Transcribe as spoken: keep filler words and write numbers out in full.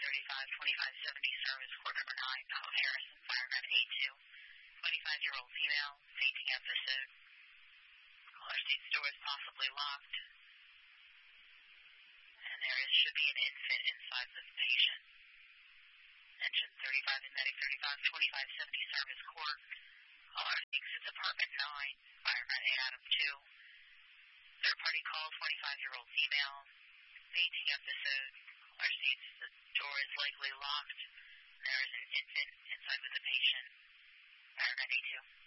thirty-five twenty-five seventy, service court number nine, Mount Harrison, fire nine eight two. twenty-five-year-old female, fainting episode. Caller states door is possibly locked. And there is, should be an infant inside the patient. Engine thirty-five and medic thirty-five twenty-five seventy, service court. Caller thinks it's apartment nine, fire nine eight Adam two. Third party call, twenty-five-year-old female, fainting episode. Caller states the door is likely locked. There is an infant inside with the patient. Fire nine eight two.